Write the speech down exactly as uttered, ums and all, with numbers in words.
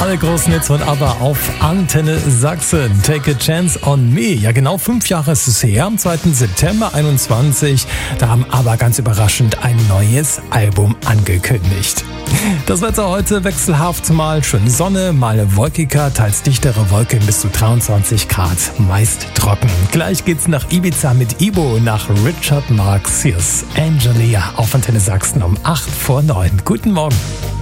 Alle großen Hits von ABBA auf Antenne Sachsen. Take a Chance on Me. Ja, genau fünf Jahre ist es her, am zweiten September einundzwanzig. Da haben ABBA ganz überraschend ein neues Album angekündigt. Das Wetter heute wechselhaft, mal schön Sonne, mal wolkiger, teils dichtere Wolken bis zu dreiundzwanzig Grad, meist trocken. Gleich geht's nach Ibiza mit Ibo, nach Richard Marx. Hier ist Angelia auf Antenne Sachsen um acht vor neun. Guten Morgen.